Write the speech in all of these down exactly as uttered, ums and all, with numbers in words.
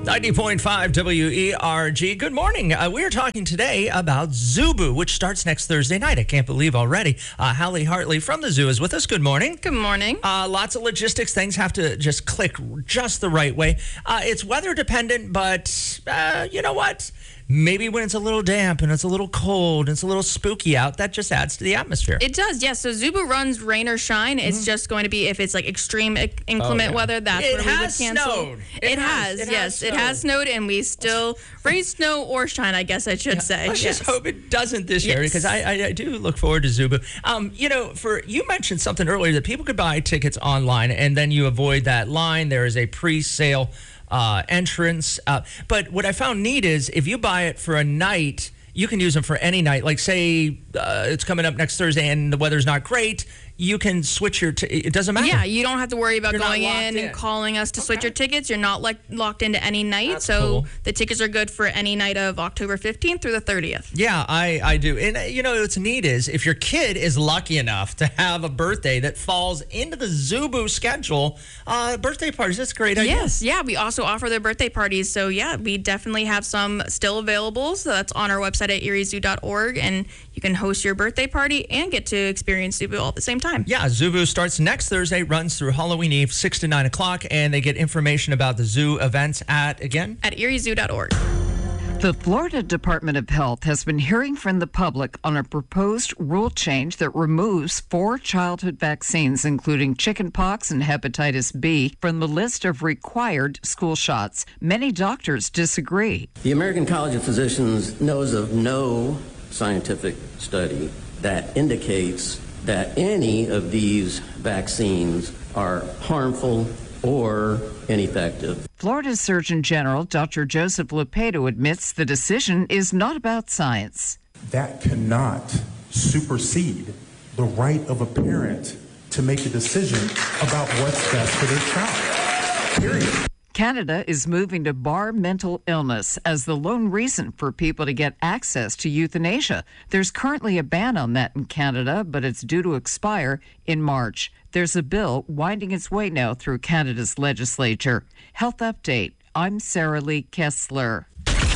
ninety point five W E R G. Good morning. Uh, we're talking today about Zubu, which starts next Thursday night. I can't believe already. Uh, Hallie Hartley from the zoo is with us. Good morning. Good morning. Uh, lots of logistics. Things have to just click just the right way. Uh, it's weather dependent, but uh, you know what? Maybe when it's a little damp and it's a little cold and it's a little spooky out, that just adds to the atmosphere. It does, yes. So Zubu runs rain or shine. It's mm-hmm. just going to be if it's like extreme inclement oh, yeah. weather, that's it where we would cancel. Snowed. It, it has. has. It yes. has snowed. It has snowed, and we still rain, snow, or shine, I guess I should yeah. say. Let's yes. just hope it doesn't this year, yes. because I, I, I do look forward to Zubu. Um, you know, for you mentioned something earlier that people could buy tickets online, and then you avoid that line. There is a pre-sale Uh, entrance. Uh, but what I found neat is if you buy it for a night, you can use them for any night. Like say uh, it's coming up next Thursday and the weather's not great, you can switch your, t- it doesn't matter. Yeah, you don't have to worry about You're going in. in and calling us to okay. switch your tickets. You're not like locked into any night. That's so cool. The tickets are good for any night of October fifteenth through the thirtieth. Yeah, I, I do. And, uh, you know, what's neat is if your kid is lucky enough to have a birthday that falls into the Zubu schedule, uh, birthday parties, that's a great idea. Yes, yeah, we also offer their birthday parties. So, yeah, we definitely have some still available. So that's on our website at erie zoo dot org, and you can host your birthday party and get to experience Zubu all at the same time. Yeah, Zubu starts next Thursday, runs through Halloween Eve, six to nine o'clock, and they get information about the zoo events at, again? At erie zoo dot org. The Florida Department of Health has been hearing from the public on a proposed rule change that removes four childhood vaccines, including chickenpox and hepatitis B, from the list of required school shots. Many doctors disagree. The American College of Physicians knows of no scientific study that indicates that any of these vaccines are harmful or ineffective. Florida Surgeon General Doctor Joseph Lupetto admits the decision is not about science. That cannot supersede the right of a parent to make a decision about what's best for their child. Period. Canada is moving to bar mental illness as the lone reason for people to get access to euthanasia. There's currently a ban on that in Canada, but it's due to expire in March. There's a bill winding its way now through Canada's legislature. Health Update. I'm Sarah Lee Kessler.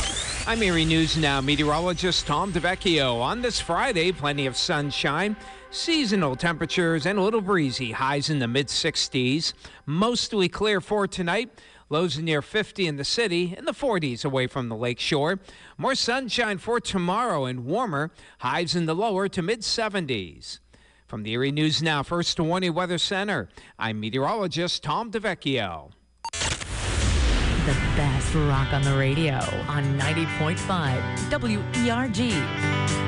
I'm Erie News Now meteorologist Tom DeVecchio. On this Friday, plenty of sunshine, seasonal temperatures, and a little breezy. Highs in the mid sixties. Mostly clear for tonight. Lows near fifty in the city, in the forties away from the lake shore. More sunshine for tomorrow and warmer. Highs in the lower to mid seventies. From the Erie News Now First Warning Weather Center, I'm meteorologist Tom DeVecchio. The best rock on the radio on ninety point five W E R G.